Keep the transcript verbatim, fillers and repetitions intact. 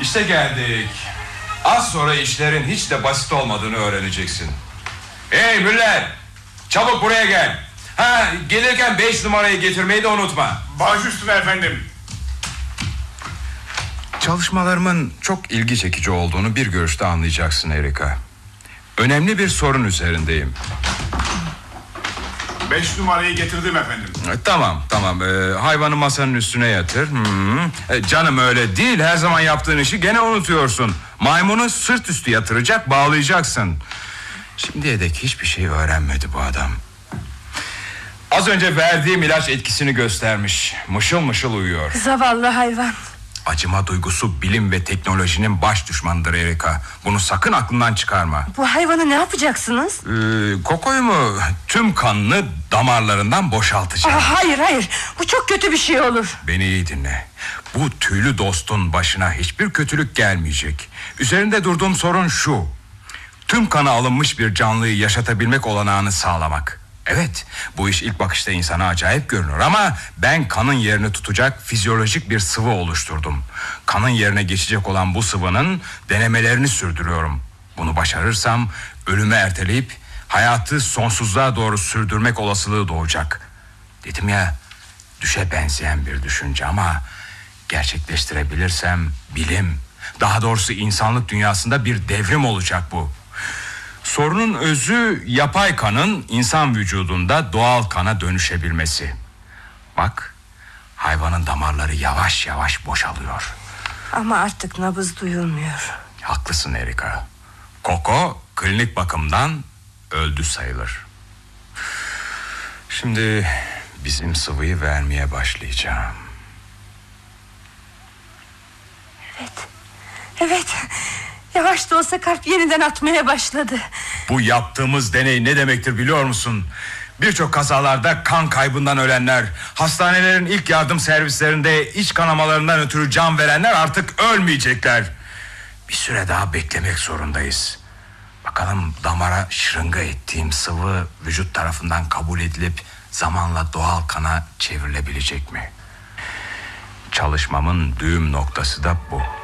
İşte geldik. Az sonra işlerin hiç de basit olmadığını öğreneceksin. Hey Müller, çabuk buraya gel. Ha, gelirken beş numarayı getirmeyi de unutma. Baş üstüne efendim. Çalışmalarımın çok ilgi çekici olduğunu bir görüşte anlayacaksın Erika. Önemli bir sorun üzerindeyim. Beş numarayı getirdim efendim. E, tamam tamam e, hayvanı masanın üstüne yatır. E, canım öyle değil, her zaman yaptığın işi gene unutuyorsun. Maymunu sırt üstü yatıracak, bağlayacaksın. Şimdiye dek hiçbir şey öğrenmedi bu adam. Az önce verdiğim ilaç etkisini göstermiş. Mışıl mışıl uyuyor. Zavallı hayvan. Acıma duygusu bilim ve teknolojinin baş düşmanıdır Erika. Bunu sakın aklından çıkarma. Bu hayvanı ne yapacaksınız? Ee, Koko'yu mu? Tüm kanını damarlarından boşaltacağım. Aa, hayır hayır, bu çok kötü bir şey olur. Beni iyi dinle. Bu tüylü dostun başına hiçbir kötülük gelmeyecek. Üzerinde durduğum sorun şu: tüm kanı alınmış bir canlıyı yaşatabilmek olanağını sağlamak. Evet, bu iş ilk bakışta insana acayip görünür ama ben kanın yerini tutacak fizyolojik bir sıvı oluşturdum. Kanın yerine geçecek olan bu sıvının denemelerini sürdürüyorum. Bunu başarırsam ölümü erteleyip hayatı sonsuzluğa doğru sürdürmek olasılığı doğacak. Dedim ya, düşe benzeyen bir düşünce ama gerçekleştirebilirsem bilim, daha doğrusu insanlık dünyasında bir devrim olacak bu. Sorunun özü yapay kanın insan vücudunda doğal kana dönüşebilmesi. Bak, hayvanın damarları yavaş yavaş boşalıyor. Ama artık nabız duyulmuyor. Haklısın Erika. Koko klinik bakımdan öldü sayılır. Şimdi bizim sıvıyı vermeye başlayacağım. Evet. Evet. Yavaş da olsa kalp yeniden atmaya başladı. Bu yaptığımız deney ne demektir biliyor musun? Birçok kazalarda kan kaybından ölenler, hastanelerin ilk yardım servislerinde iç kanamalarından ötürü can verenler artık ölmeyecekler. Bir süre daha beklemek zorundayız. Bakalım damara şırınga ettiğim sıvı vücut tarafından kabul edilip zamanla doğal kana çevrilebilecek mi? Çalışmamın düğüm noktası da bu.